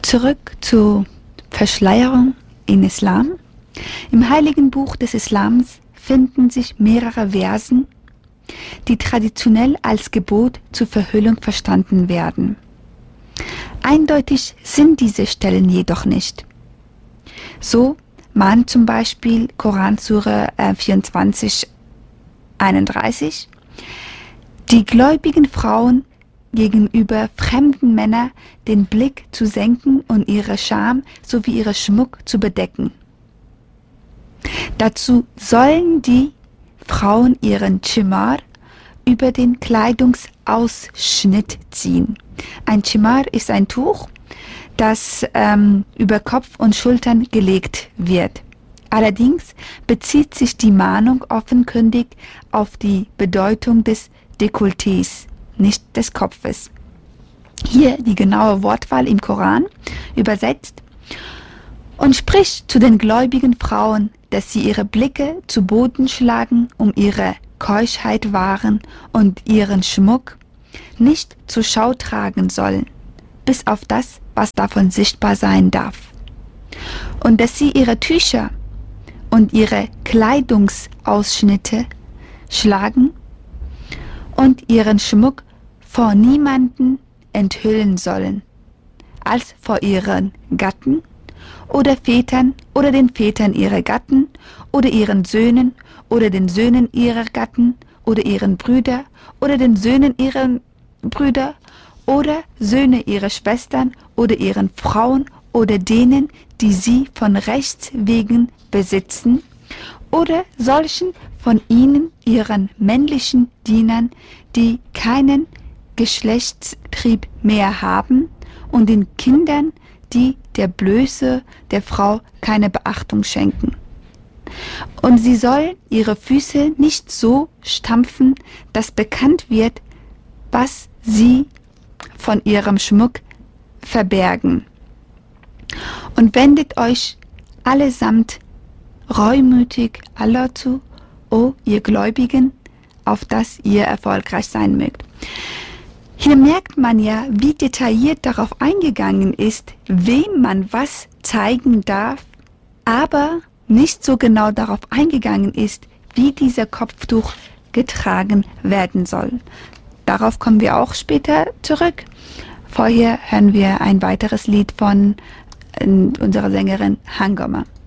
Zurück zur Verschleierung in Islam. Im Heiligen Buch des Islams finden sich mehrere Versen, die traditionell als Gebot zur Verhüllung verstanden werden. Eindeutig sind diese Stellen jedoch nicht. So mahnt zum Beispiel Koransure 24:31 die gläubigen Frauen gegenüber fremden Männern den Blick zu senken und ihre Scham sowie ihre Schmuck zu bedecken. Dazu sollen die Frauen ihren Chimar über den Kleidungsausschnitt ziehen. Ein Chimar ist ein Tuch, das über Kopf und Schultern gelegt wird. Allerdings bezieht sich die Mahnung offenkundig auf die Bedeutung des Dekolletés, nicht des Kopfes. Hier die genaue Wortwahl im Koran übersetzt: Und sprich zu den gläubigen Frauen, dass sie ihre Blicke zu Boden schlagen, um ihre Keuschheit wahren und ihren Schmuck nicht zur Schau tragen sollen, bis auf das, was davon sichtbar sein darf. Und dass sie ihre Tücher und ihre Kleidungsausschnitte schlagen und ihren Schmuck vor niemanden enthüllen sollen, als vor ihren Gatten oder Vätern oder den Vätern ihrer Gatten oder ihren Söhnen oder den Söhnen ihrer Gatten oder ihren Brüdern oder den Söhnen ihrer Brüder oder Söhne ihrer Schwestern oder ihren Frauen oder denen, die sie von Rechts wegen besitzen, oder solchen von ihnen ihren männlichen Dienern, die keinen Geschlechtstrieb mehr haben, und den Kindern, die der Blöße der Frau keine Beachtung schenken. Und sie sollen ihre Füße nicht so stampfen, dass bekannt wird, was sie von ihrem Schmuck verbergen. Und wendet euch allesamt reumütig Allah zu, o ihr Gläubigen, auf dass ihr erfolgreich sein mögt. Hier merkt man ja, wie detailliert darauf eingegangen ist, wem man was zeigen darf, aber nicht so genau darauf eingegangen ist, wie dieser Kopftuch getragen werden soll. Darauf kommen wir auch später zurück. Vorher hören wir ein weiteres Lied von unserer Sängerin Hangama.